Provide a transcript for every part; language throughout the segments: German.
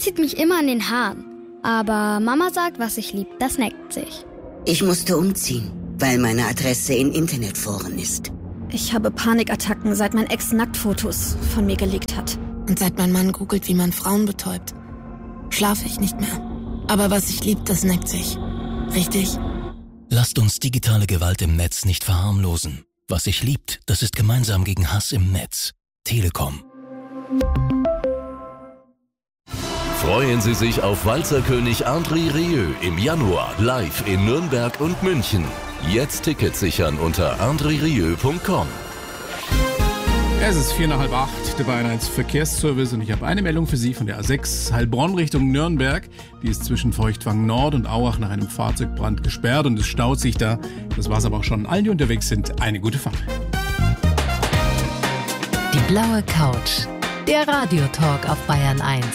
zieht mich immer an den Haaren. Aber Mama sagt, was ich lieb, das neckt sich. Ich musste umziehen, weil meine Adresse in Internetforen ist. Ich habe Panikattacken, seit mein Ex Nacktfotos von mir gelegt hat. Und seit mein Mann googelt, wie man Frauen betäubt, schlafe ich nicht mehr. Aber was ich lieb, das neckt sich. Richtig? Lasst uns digitale Gewalt im Netz nicht verharmlosen. Was sich liebt, das ist gemeinsam gegen Hass im Netz. Telekom. Freuen Sie sich auf Walzerkönig André Rieu im Januar live in Nürnberg und München. Jetzt Tickets sichern unter andrerieu.com. Es ist 7:45, der Bayern 1 Verkehrsservice und ich habe eine Meldung für Sie von der A6 Heilbronn Richtung Nürnberg. Die ist zwischen Feuchtwangen Nord und Auach nach einem Fahrzeugbrand gesperrt und es staut sich da. Das war's aber auch schon. Allen, die unterwegs sind, eine gute Fahrt. Die blaue Couch, der Radiotalk auf Bayern 1.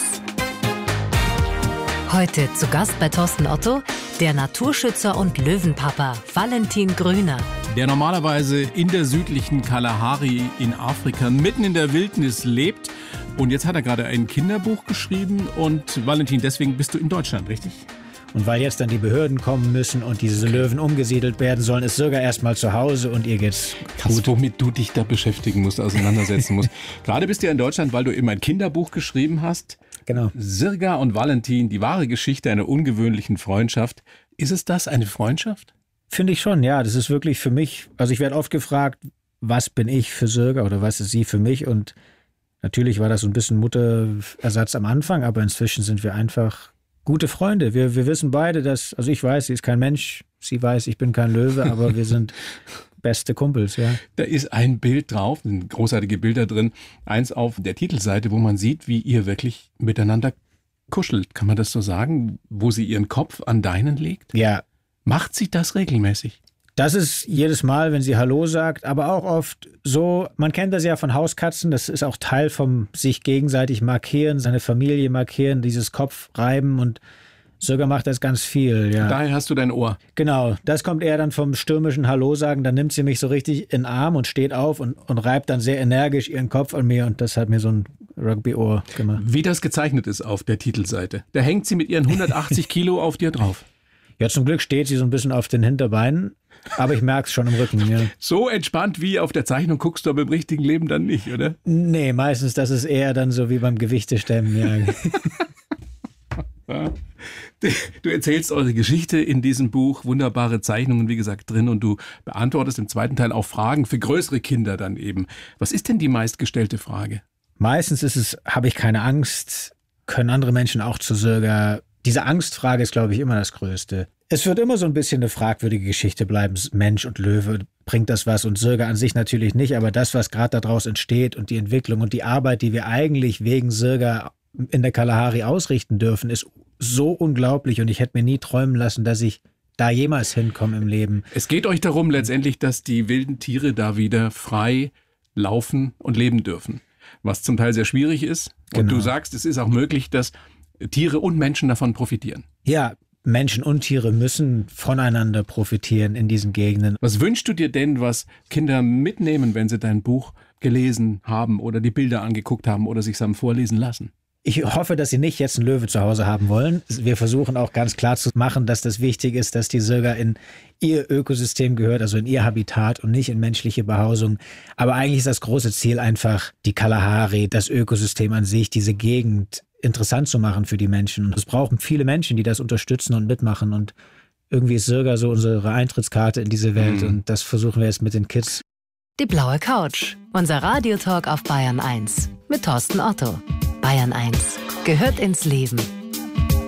Heute zu Gast bei Thorsten Otto, der Naturschützer und Löwenpapa Valentin Grüner. Der normalerweise in der südlichen Kalahari in Afrika mitten in der Wildnis lebt. Und jetzt hat er gerade ein Kinderbuch geschrieben. Und Valentin, deswegen bist du in Deutschland, richtig? Und weil jetzt dann die Behörden kommen müssen und diese Löwen umgesiedelt werden sollen, ist Sirga erstmal zu Hause und ihr geht's gut. Womit du dich da beschäftigen musst, auseinandersetzen musst. Gerade bist du ja in Deutschland, weil du eben ein Kinderbuch geschrieben hast. Genau. Sirga und Valentin, die wahre Geschichte einer ungewöhnlichen Freundschaft. Ist es das, eine Freundschaft? Finde ich schon, ja. Das ist wirklich für mich, also ich werde oft gefragt, was bin ich für Sirga oder was ist sie für mich? Und natürlich war das so ein bisschen Mutterersatz am Anfang, aber inzwischen sind wir einfach gute Freunde. Wir wissen beide, dass, also ich weiß, sie ist kein Mensch, sie weiß, ich bin kein Löwe, aber wir sind beste Kumpels, ja. Da ist ein Bild drauf, sind großartige Bilder drin. Eins auf der Titelseite, wo man sieht, wie ihr wirklich miteinander kuschelt. Kann man das so sagen? Wo sie ihren Kopf an deinen legt? Ja. Macht sie das regelmäßig? Das ist jedes Mal, wenn sie Hallo sagt, aber auch oft so, man kennt das ja von Hauskatzen, das ist auch Teil vom sich gegenseitig markieren, seine Familie markieren, dieses Kopfreiben und Sirga macht das ganz viel. Ja. Daher hast du dein Ohr. Genau, das kommt eher dann vom stürmischen Hallo sagen, dann nimmt sie mich so richtig in den Arm und steht auf und reibt dann sehr energisch ihren Kopf an mir und das hat mir so ein Rugby-Ohr gemacht. Wie das gezeichnet ist auf der Titelseite. Da hängt sie mit ihren 180 Kilo auf dir drauf. Ja, zum Glück steht sie so ein bisschen auf den Hinterbeinen, aber ich merke es schon im Rücken. Ja. So entspannt wie auf der Zeichnung guckst du aber im richtigen Leben dann nicht, oder? Nee, meistens das ist eher dann so wie beim Gewichtestemmen. Ja. Du erzählst eure Geschichte in diesem Buch, wunderbare Zeichnungen, wie gesagt, drin und du beantwortest im zweiten Teil auch Fragen für größere Kinder dann eben. Was ist denn die meistgestellte Frage? Meistens ist es, habe ich keine Angst, können andere Menschen auch zu Sirga. Diese Angstfrage ist, glaube ich, immer das Größte. Es wird immer so ein bisschen eine fragwürdige Geschichte bleiben. Mensch und Löwe, bringt das was? Und Sirga an sich natürlich nicht, aber das, was gerade daraus entsteht und die Entwicklung und die Arbeit, die wir eigentlich wegen Sirga in der Kalahari ausrichten dürfen, ist so unglaublich und ich hätte mir nie träumen lassen, dass ich da jemals hinkomme im Leben. Es geht euch darum letztendlich, dass die wilden Tiere da wieder frei laufen und leben dürfen, was zum Teil sehr schwierig ist. Und Genau. Du sagst, es ist auch möglich, dass Tiere und Menschen davon profitieren. Ja, Menschen und Tiere müssen voneinander profitieren in diesen Gegenden. Was wünschst du dir denn, was Kinder mitnehmen, wenn sie dein Buch gelesen haben oder die Bilder angeguckt haben oder sich haben vorlesen lassen? Ich hoffe, dass sie nicht jetzt einen Löwe zu Hause haben wollen. Wir versuchen auch ganz klar zu machen, dass das wichtig ist, dass die Sirga in ihr Ökosystem gehört, also in ihr Habitat und nicht in menschliche Behausung. Aber eigentlich ist das große Ziel einfach, die Kalahari, das Ökosystem an sich, diese Gegend interessant zu machen für die Menschen. Und es brauchen viele Menschen, die das unterstützen und mitmachen. Und irgendwie ist Sirga so unsere Eintrittskarte in diese Welt. Und das versuchen wir jetzt mit den Kids. Die blaue Couch, unser Radiotalk auf Bayern 1 mit Thorsten Otto. Bayern 1 gehört ins Leben.